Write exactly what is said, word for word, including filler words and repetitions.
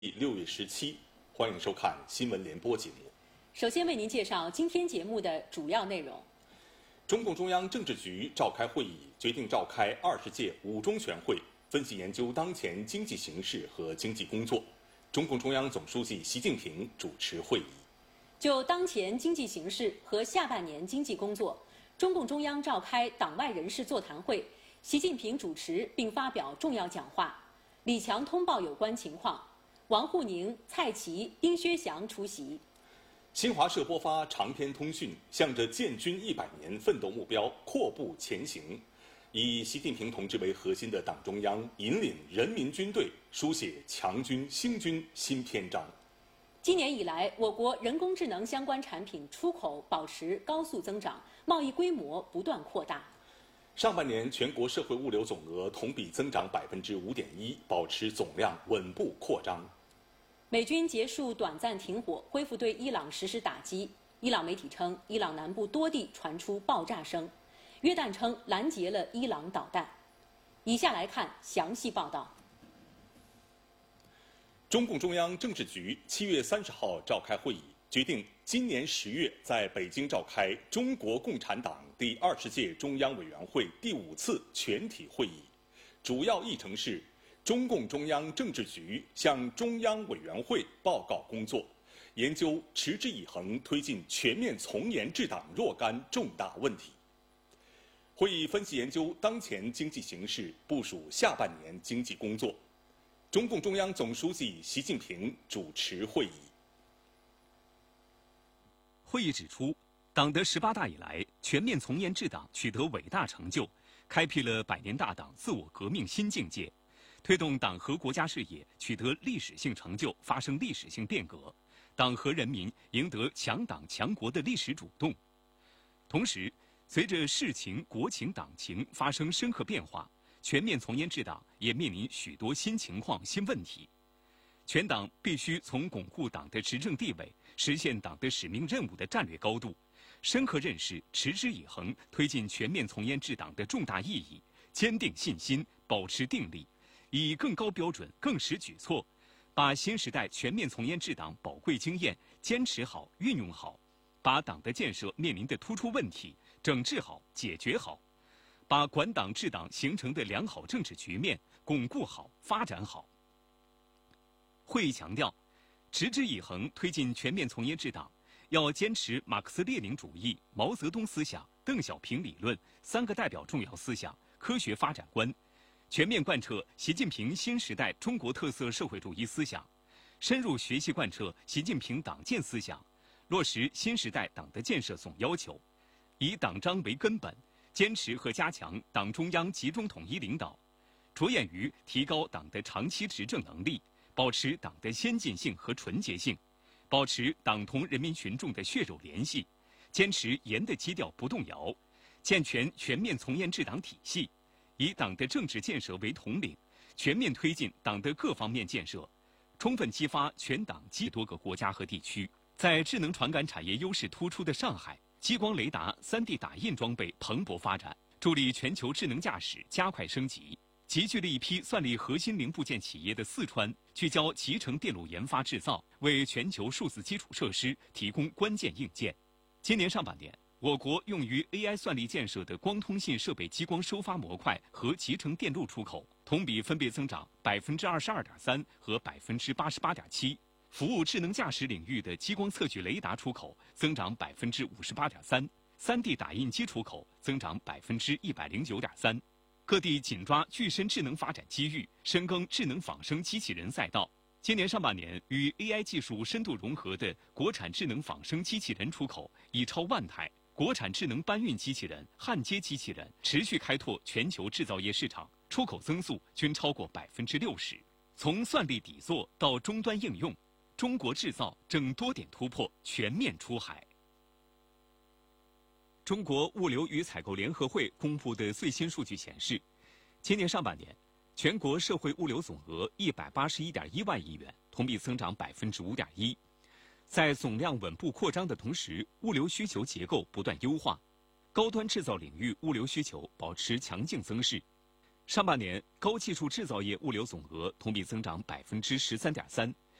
六月十七，欢迎收看新闻联播节目。 首先为您介绍今天节目的主要内容。 中共中央政治局召开会议，决定召开二十届五中全会，分析研究当前经济形势和经济工作。中共中央总书记习近平主持会议。 就当前经济形势和下半年经济工作，中共中央召开党外人士座谈会，习近平主持并发表重要讲话，李强通报有关情况。王沪宁、蔡奇、丁薛祥出席。 新华社播发长篇通讯，向着建军一百年奋斗目标阔步前行。以习近平同志为核心的党中央引领人民军队书写强军兴军新篇章。 今年以来，我国人工智能相关产品出口保持高速增长，贸易规模不断扩大。 上半年全国社会物流总额同比增长百分之五点一，保持总量稳步扩张。 美军结束短暂停火，恢复对伊朗实施打击。伊朗媒体称，伊朗南部多地传出爆炸声。约旦称拦截了伊朗导弹。以下来看详细报道。 中共中央政治局七月三十号召开会议，决定今年十月在北京召开中国共产党第二十届中央委员会第五次全体会议，主要议程是中共中央政治局向中央委员会报告工作，研究持之以恒推进全面从严治党若干重大问题。会议分析研究当前经济形势，部署下半年经济工作。中共中央总书记习近平主持会议。 会议指出，党的十八大以来，全面从严治党取得伟大成就，开辟了百年大党自我革命新境界，推动党和国家事业取得历史性成就，发生历史性变革，党和人民赢得强党强国的历史主动。同时，随着世情、国情、党情发生深刻变化，全面从严治党也面临许多新情况、新问题。全党必须从巩固党的执政地位、实现党的使命任务的战略高度，深刻认识持之以恒推进全面从严治党的重大意义，坚定信心，保持定力，以更高标准、更实举措，把新时代全面从严治党宝贵经验坚持好、运用好，把党的建设面临的突出问题整治好、解决好，把管党治党形成的良好政治局面巩固好、发展好。会议强调，持之以恒推进全面从严治党，要坚持马克思列宁主义、毛泽东思想、邓小平理论三个代表重要思想、科学发展观，全面贯彻习近平新时代中国特色社会主义思想，深入学习贯彻习近平党建思想，落实新时代党的建设总要求，以党章为根本，坚持和加强党中央集中统一领导，着眼于提高党的长期执政能力，保持党的先进性和纯洁性，保持党同人民群众的血肉联系，坚持严的基调不动摇，健全全面从严治党体系，以党的政治建设为统领，全面推进党的各方面建设，充分激发全党及多个国家和地区。在智能传感产业优势突出的上海，激光雷达、三 D 打印装备蓬勃发展，助力全球智能驾驶加快升级。集聚了一批算力核心零部件企业的四川，聚焦集成电路研发制造，为全球数字基础设施提供关键硬件。今年上半年，我国用于 A I 算力建设的光通信设备激光收发模块和集成电路出口同比分别增长百分之二十二点三和百分之八十八点七。服务智能驾驶领域的激光测距雷达出口增长百分之五十八点三，三 D 打印机出口增长百分之一百零九点三。各地紧抓具身智能发展机遇，深耕智能仿生机器人赛道。今年上半年，与 A I 技术深度融合的国产智能仿生机器人出口已超万台，国产智能搬运机器人、焊接机器人持续开拓全球制造业市场，出口增速均超过百分之六十。从算力底座到终端应用，中国制造正多点突破，全面出海。中国物流与采购联合会公布的最新数据显示，今年上半年，全国社会物流总额一百八十一点一万亿元，同比增长百分之五点一。在总量稳步扩张的同时，物流需求结构不断优化，高端制造领域物流需求保持强劲增势。上半年，高技术制造业物流总额同比增长百分之十三点三，